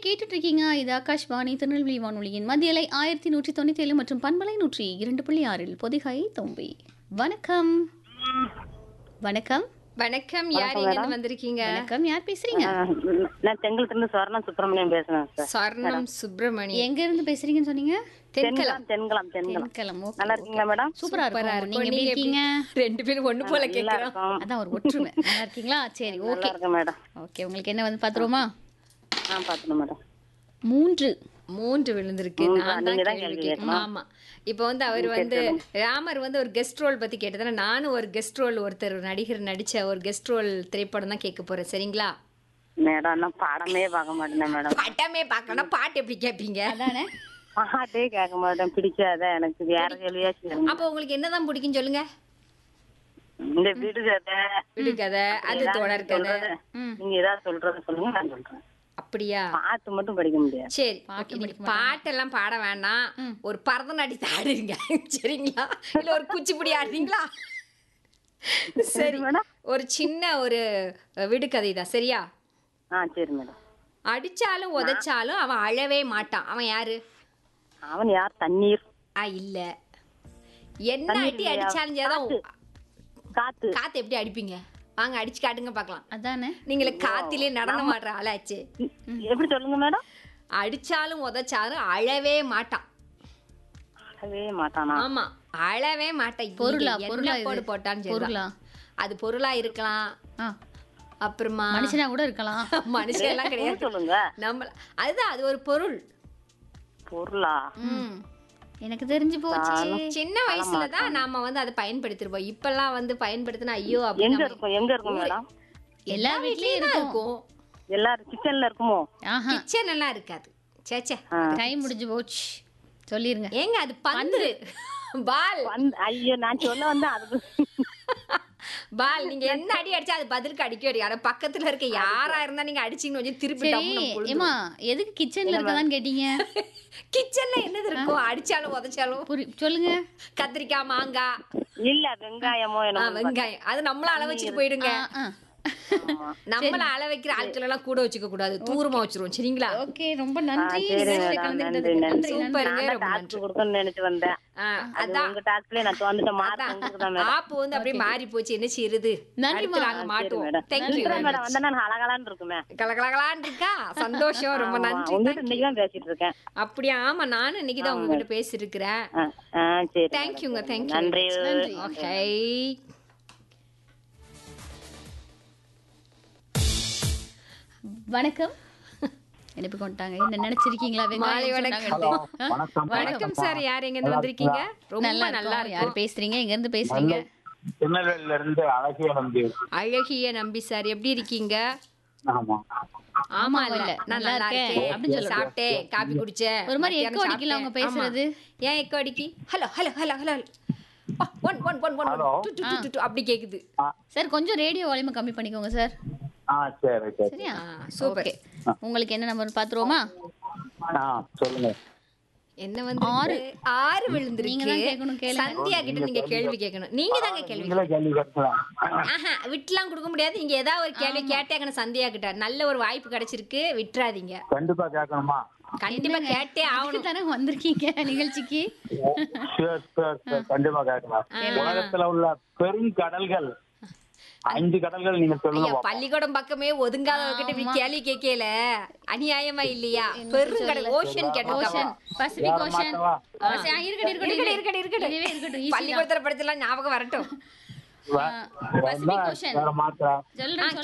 கேட்டுட்டு இருக்கீங்க. இது ஆகாஷ்வாணி திருநெல்வேலி வானொலியின் மத்தியலை 1197 மற்றும் பண்பலை 102.6 பொதிகை தொம்பி. வணக்கம். வணக்கம். வணக்கம். யார் எங்கிருந்து வந்திருக்கீங்க? வணக்கம். யார் பேசுறீங்க? நான் செங்கல்ல ஸ்வர்ணம் சுப்பிரமணியம் பேசுறேன் சார். சொர்ணம் சுப்பிரமணியம். எங்க இருந்து பேசுறீங்கன்னு சொன்னீங்க? தென்கலம். தென்கலம். ஓகே. நல்லா இருக்கீங்களா மேடம்? சூப்பரா இருக்கும். நீங்க எப்படி இருக்கீங்க? ரெண்டு பேரும் ஒண்ணு போல கேக்குறோம். அதான் ஒரு ஒற்றுமை. நல்லா இருக்கீங்களா? சரி, நல்லா ஓகே. இருக்கேன் மேடம். ஓகே, உங்களுக்கு என்ன வந்து பாத்துருவோமா? பாத்துறேன் மேடம். 3 விழுந்திருக்கு. நான் தான் கேள்வி கேட்கணும். ஆமா. இப்போ வந்து அவர் வந்து ராமர் வந்து ஒரு கெஸ்ட் ரோல் பத்தி கேட்டதால நானும் ஒரு கெஸ்ட் ரோல் ஒருத்தர் நடிகர் நடிச்ச ஒரு கெஸ்ட் ரோல் திரைப்படம் தான் கேட்க போறேன். சரிங்களா? மேடம் நான் படமே பார்க்க மாட்டேன் மேடம். படமே பார்க்கணும். பாட்டு எப்படி கேட்பீங்க? அதானே. பாட்டே கேட்க மாட்டேன். பிடிக்காத எனக்கு வேற கேள்வியா சொல்லுங்க. அப்போ உங்களுக்கு என்னதான் பிடிக்கும் சொல்லுங்க. இந்த விடுகதை விடுகதை, அது தொடர் கதை. நீங்க ஏதாவது சொல்றத சொல்லுங்க, நான் சொல்றேன். அப்படியா? பாட்டு மட்டும் படிக்க முடியாது. சரி, பாட்டெல்லாம் பாட வேண்டாம். ஒரு பரதநாட்டியத்தை ஆடுறீங்க சரிங்களா? இல்ல ஒரு குச்சிப்புடி ஆடுறீங்களா? சரி மேடம். ஒரு சின்ன ஒரு விடுகதை தான். சரியா? சரி மேடம். அடிச்சாலும் உதைச்சாலும் அவன் அழவே மாட்டான். அவன் யாரு? அவன் யார்? தண்ணீர். இல்ல. என்ன அடி அடிச்சாலும் சரிதான். காத்து. காத்து எப்படி அடிப்பீங்க? வாங்க அடிச்சு காட்டுங்க பாக்கலாம். அதானே. நீங்களே காத்திலே நடனம் ஆடுற ஆளாச்சு. எப்படி சொல்லுங்க மேடம்? அடிச்சாலும் உதைச்சாலும் அழவே மாட்டான். அழவே மாட்டானா? ஆமா, அழவே மாட்டான். பொருளா? என்ன போடு போட்டான்னு பொருளா? அது பொருளா இருக்கலாம். அப்புறமா மனுஷனா கூட இருக்கலாம். மனுஷன் எல்லாம் கிடையாது. சொல்லுங்க. நம்ம அதுதான், அது ஒரு பொருள். பொருளா? எனக்கு தெரிஞ்சு போச்சு. சின்ன வயசுல தான் நாம வந்து அதை பயன்படுத்திருப்போம். இப்பெல்லாம் வந்து பயன்படுத்தினா ஐயோ எங்க அப்படின்னு இருக்கும்? எங்க இருக்கும் மேடம்? எல்லா வீட்லயும் இருக்கும். எல்லாரும் கிச்சன்ல இருக்குமோ? கிச்சன் எல்லாம் இருக்காது. சேச்சே, கை முடிஞ்சு போச்சு. சொல்லிருங்க. ஏங்க அது பந்து, பால். ஐயோ, நான் சொல்ல வந்தா அது பால். நீங்க என்ன அடி அடிச்சா அது பதிலுக்கு அடிக்க அடி. ஆனா பக்கத்துல இருக்க யாரா இருந்தா நீங்க அடிச்சீங்கன்னு கொஞ்சம் திருப்பி ஏமா எதுக்கு கிச்சன்ல இருக்கதான்னு கேட்டீங்க? கிச்சன்ல என்னது இருக்கும்? அடிச்சாலும் உதைச்சாலும் சொல்லுங்க. கத்திரிக்காய், மாங்காய். இல்ல வெங்காயமோ? வெங்காயம் அது நம்மள அள வச்சுட்டு போயிடுங்க. நம்மள அள வைக்கிற ஆட்கள் எல்லாம் கூட வச்சுக்க கூடாது. தூரமா வச்சிருவோம். சரிங்களா? ஓகே, ரொம்ப நன்றி. சூப்பருங்க. ரொம்ப நன்றி. கொடுக்கணும்னு நினைச்சு வந்தேன். அதான் உங்க டாஸ்க்ல நான் வந்துட்ட மார்க் ஆப்பு வந்து அப்படியே மாறி போச்சு. என்ன செய்யுது? நாங்க மாட்டோம். Thank you madam. வந்தா நான் அழகலான்னு இருக்குமே. கலகலகலான்னு இருக்கா? சந்தோஷம். ரொம்ப நன்றி. இன்னைக்கு தான் பேசிட்டு இருக்கேன். அப்படியா? ஆமா, நானும் இன்னைக்கு தான் உங்ககிட்ட பேசிருக்கிறேன். சரி, தேங்க் யூங்க. Thank you. நன்றி. ஓகே. வணக்கம். என்ன கொண்டாங்க? என்ன நினைச்சிருக்கீங்களா? மாலை வணக்கம். வணக்கம் சார். யார் எங்க இருந்து வந்திருக்கீங்க? ரொம்ப நல்லா இருக்கு. யார் பேசுறீங்க? எங்க இருந்து பேசுறீங்க? திருநெல்வேலியில இருந்து அழகிய நம்பி. அழகிய நம்பி சார், எப்படி இருக்கீங்க? ஆமா. ஆமா, இல்ல நான் நல்லா இருக்கேன் அப்படின்னு சொல்லி சாப்பிட்டேன், காபி குடிச்சேன். ஒரு மாதிரி எக்கோ அடிக்கல அவங்க பேசுறது. ஏன் எக்கோ அடிக்கி? ஹலோ ஹலோ ஹலோ ஹலோ 1 1 1 1 அப்படி கேக்குது. சார் கொஞ்சம் ரேடியோ வால்யூம் கம்மி பண்ணிக்கோங்க சார். சரி சரி. சரியா? சூப்பர். உங்களுக்கு என்ன நம்பர் பாத்துருவோமா? சொல்லுங்க. என்ன வந்து 6 விழுந்திருக்கு. சந்தியா கிட்ட நீங்க கேள்வி கேட்கணும். நீங்க தாங்க கேள்வி விட்டுலாம் கொடுக்க முடியாது. நீங்க ஏதாவது ஒரு கேள்வி கேட்டேங்க சந்தியா கிட்ட. நல்ல ஒரு வாய்ப்பு கிடைச்சிருக்கு, விட்டுறாதீங்க. கண்டிப்பா கேட்கணுமா? கண்டிப்பா கேட்டே ஆகணும். தானே வந்திருக்கீங்க நிகழ்ச்சிக்கு. கண்டிப்பா கேட்கலாம். உலகத்துல உள்ள பெரும் கடல்கள் 5 கடல்கள் நீங்க சொல்லுங்க. பள்ளிக்கூடம் பக்கமே ஒதுங்காதவர்கிட்ட கேள்வி கேட்கல, அநியாயமா இல்லையா? பெருங்கடல், ஓஷன் கேட்டோம். Pacific ocean. பள்ளிக்கூடத்துல படிச்சலாம் ஞாபகம் வரட்டும். பசிபிக் ஓஷன் சொல்றேன்.